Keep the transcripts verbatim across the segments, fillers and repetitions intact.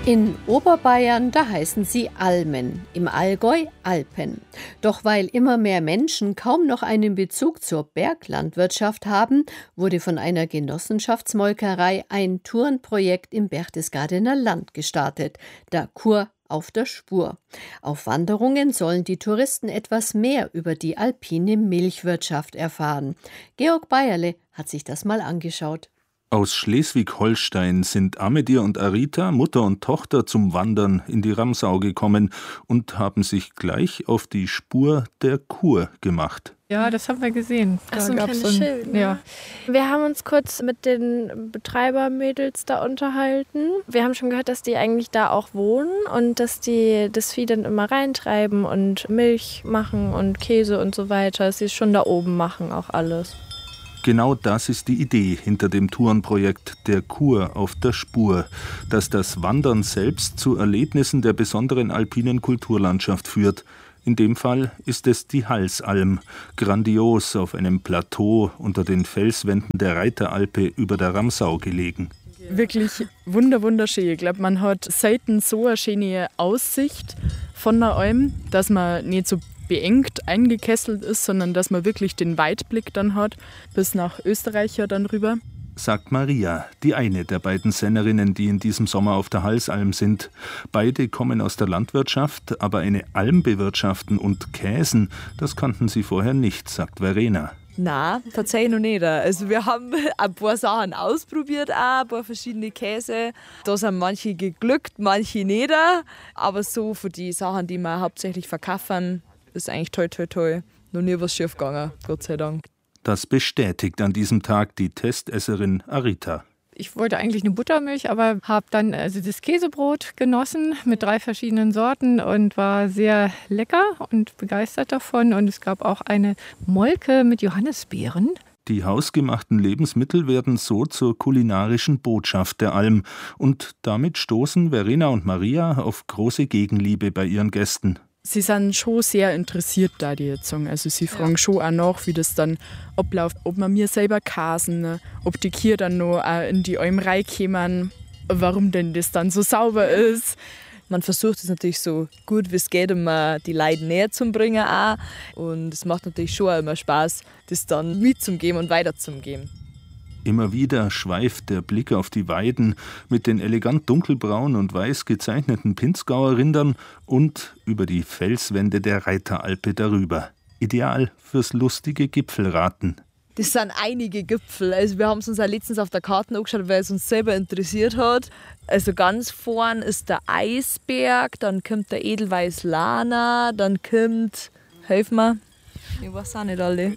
In Oberbayern, da heißen sie Almen, im Allgäu Alpen. Doch weil immer mehr Menschen kaum noch einen Bezug zur Berglandwirtschaft haben, wurde von einer Genossenschaftsmolkerei ein Tourenprojekt im Berchtesgadener Land gestartet, der Kur auf der Spur. Auf Wanderungen sollen die Touristen etwas mehr über die alpine Milchwirtschaft erfahren. Georg Bayerle hat sich das mal angeschaut. Aus Schleswig-Holstein sind Amedir und Arita, Mutter und Tochter, zum Wandern in die Ramsau gekommen und haben sich gleich auf die Spur der Kur gemacht. Ja, das haben wir gesehen. Ach, so ein gab's kleines so ein, Schild, ne? Ja. Wir haben uns kurz mit den Betreibermädels da unterhalten. Wir haben schon gehört, dass die eigentlich da auch wohnen und dass die das Vieh dann immer reintreiben und Milch machen und Käse und so weiter. Dass sie es schon da oben machen, auch alles. Genau das ist die Idee hinter dem Tourenprojekt der Kur auf der Spur, dass das Wandern selbst zu Erlebnissen der besonderen alpinen Kulturlandschaft führt. In dem Fall ist es die Halsalm, grandios auf einem Plateau unter den Felswänden der Reiteralpe über der Ramsau gelegen. Wirklich wunder wunderschön. Ich glaube, man hat selten so eine schöne Aussicht von der Alm, dass man nicht so beengt eingekesselt ist, sondern dass man wirklich den Weitblick dann hat, bis nach Österreich ja dann rüber. Sagt Maria, die eine der beiden Sennerinnen, die in diesem Sommer auf der Halsalm sind. Beide kommen aus der Landwirtschaft, aber eine Alm bewirtschaften und käsen, das kannten sie vorher nicht, sagt Verena. Nein, tatsächlich noch nicht. Also wir haben ein paar Sachen ausprobiert, auch ein paar verschiedene Käse. Da sind manche geglückt, manche nicht. Aber so für die Sachen, die wir hauptsächlich verkaufen, ist eigentlich toll, toll, toll. Noch nie was schief gegangen, Gott sei Dank. Das bestätigt an diesem Tag die Testesserin Arita. Ich wollte eigentlich eine Buttermilch, aber habe dann also das Käsebrot genossen mit drei verschiedenen Sorten und war sehr lecker und begeistert davon. Und es gab auch eine Molke mit Johannisbeeren. Die hausgemachten Lebensmittel werden so zur kulinarischen Botschaft der Alm. Und damit stoßen Verena und Maria auf große Gegenliebe bei ihren Gästen. Sie sind schon sehr interessiert da, die jetzt sagen. Also sie fragen ja schon auch nach, wie das dann abläuft, ob wir mir selber kasen, ob die Kühe dann noch in die Alm reinkommen, warum denn das dann so sauber ist. Man versucht es natürlich so gut wie es geht, um die Leute näher zu bringen auch. Und es macht natürlich schon immer Spaß, das dann mitzugeben und weiterzugeben. Immer wieder schweift der Blick auf die Weiden mit den elegant dunkelbraun und weiß gezeichneten Pinzgauer Rindern und über die Felswände der Reiteralpe darüber. Ideal fürs lustige Gipfelraten. Das sind einige Gipfel. Also wir haben es uns auch letztens auf der Karte angeschaut, weil es uns selber interessiert hat. Also ganz vorn ist der Eisberg, dann kommt der Edelweiß Lana, dann kommt, helf mir, ich weiß auch nicht alle.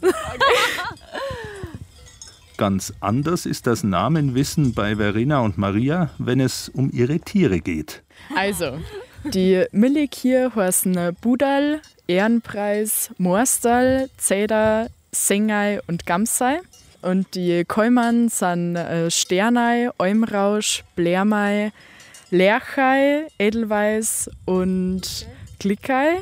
Ganz anders ist das Namenwissen bei Verena und Maria, wenn es um ihre Tiere geht. Also, die Millik hier heißen Budal, Ehrenpreis, Morstal, Zeder, Sengei und Gamsei. Und die Kälmern sind Sternei, Eumrausch, Blärmei, Lerchei, Edelweiß und Glickai.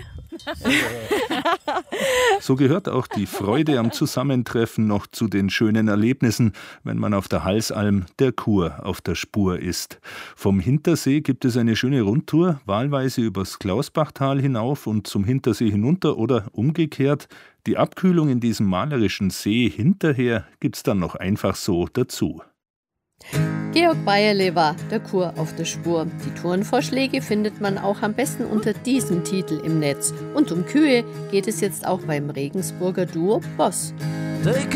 So gehört auch die Freude am Zusammentreffen noch zu den schönen Erlebnissen, wenn man auf der Halsalm der Kur auf der Spur ist. Vom Hintersee gibt es eine schöne Rundtour, wahlweise übers Klausbachtal hinauf und zum Hintersee hinunter oder umgekehrt. Die Abkühlung in diesem malerischen See hinterher gibt's dann noch einfach so dazu. Georg Bayerle war der Kur auf der Spur. Die Tourenvorschläge findet man auch am besten unter diesem Titel im Netz. Und um Kühe geht es jetzt auch beim Regensburger Duo Boss.